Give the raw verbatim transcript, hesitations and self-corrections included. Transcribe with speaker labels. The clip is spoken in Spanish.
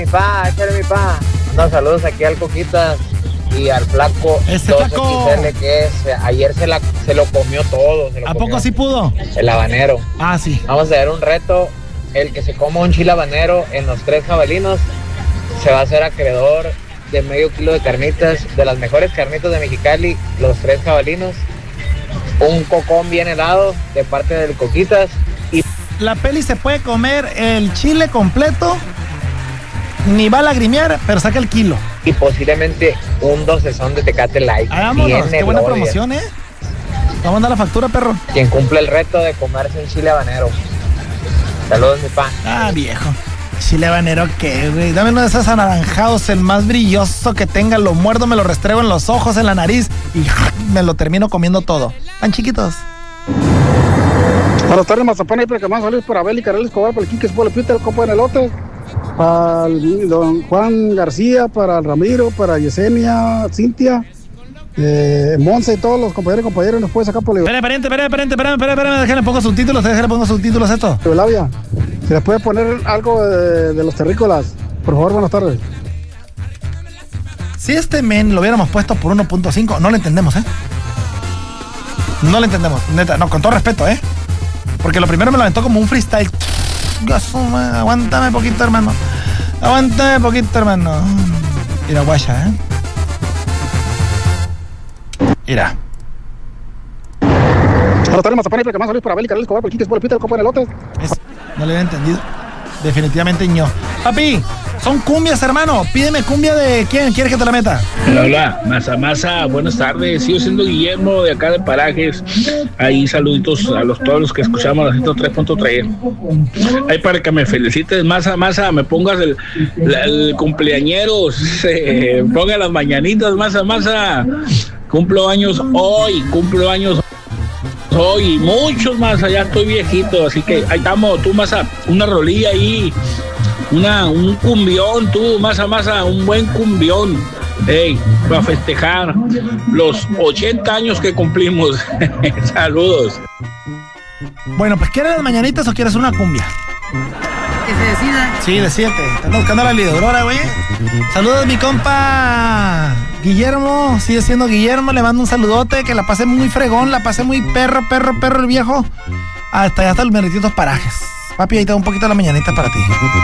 Speaker 1: Mi pa, échale mi pa. No, saludos aquí al Coquitas y al Flaco
Speaker 2: Ese
Speaker 1: dos
Speaker 2: Flaco.
Speaker 1: X L, que es, ayer se, la, se lo comió todo. Se lo
Speaker 2: ¿A
Speaker 1: comió
Speaker 2: poco sí pudo?
Speaker 1: El habanero.
Speaker 2: Ah, sí.
Speaker 1: Vamos a hacer un reto. El que se coma un chile habanero en los tres jabalinos se va a hacer acreedor de medio kilo de carnitas, de las mejores carnitas de Mexicali, los tres jabalinos. Un cocón bien helado de parte del Coquitas. Y
Speaker 2: La Peli se puede comer el chile completo, ni va a lagrimear, pero saca el kilo.
Speaker 1: y posiblemente un docezón de Tecate Light.
Speaker 2: Vámonos,
Speaker 1: Bien
Speaker 2: qué buena
Speaker 1: Gloria.
Speaker 2: promoción, ¿eh? Vamos a dar la factura, perro.
Speaker 1: Quien cumple el reto de comerse un chile habanero. Saludos, mi pan.
Speaker 2: Ah, viejo. Chile habanero, ¿qué, güey? Dame uno de esos anaranjados, el más brilloso que tenga. Lo muerdo, me lo restrego en los ojos, en la nariz y me lo termino comiendo todo. Tan chiquitos.
Speaker 3: Para estar en Mazapán y para que más salir por Abel y Carel Escobar, para el Quique Spole Pita, el Copo en elote, para el don Juan García, para el Ramiro, para Yesenia, Cintia, eh, Monse y todos los compañeros y compañeros nos puede sacar por la
Speaker 2: Espera, pariente, espera, pariente, espera, espera, espera, déjale pongo subtítulos, déjale pongo subtítulos a esto.
Speaker 3: Labia. ¿Se les puede poner algo de, de los terrícolas? Por favor, buenas tardes.
Speaker 2: Si este men lo hubiéramos puesto por uno punto cinco, no lo entendemos, ¿eh? No lo entendemos, neta, no, con todo respeto, ¿eh? Porque lo primero me lo aventó como un freestyle. Gasuma, aguántame poquito, hermano. Aguántame poquito, hermano. Mira, guaya, ¿eh? Mira.
Speaker 3: Para estar en Mazapán y para que más salir por Abel y Carel Escobar, para el Quique Spole Pita, el Copo en elote.
Speaker 2: Es- no lo había entendido. Definitivamente no. Papi, son cumbias, hermano. Pídeme cumbia de quién quieres que te la meta.
Speaker 4: Hola, hola, Masa Masa, buenas tardes. Sigo siendo Guillermo de acá de Parajes. Ahí saluditos a los todos los que escuchamos la ciento tres punto tres. Ahí para que me felicites, Masa Masa, me pongas el, la- el cumpleañeros, eh, ponga las mañanitas, Masa Masa. Cumplo años hoy, cumplo años hoy, y muchos más, allá estoy viejito, así que ahí estamos, tú Masa, una rolilla ahí. Una, un cumbión, tú, Masa Masa, un buen cumbión. Hey, para festejar los ochenta años que cumplimos. Saludos.
Speaker 2: Bueno, pues ¿quieres las mañanitas o quieres una cumbia?
Speaker 5: Que se decida.
Speaker 2: Sí, decídete. Estamos buscando a la liderora, güey. Saludos, mi compa Guillermo. Sigue siendo Guillermo. Le mando un saludote. Que la pasé muy fregón. La pasé muy perro, perro, perro el viejo. Hasta allá hasta los merititos parajes. Papi, ahí te doy un poquito de la mañanita para ti.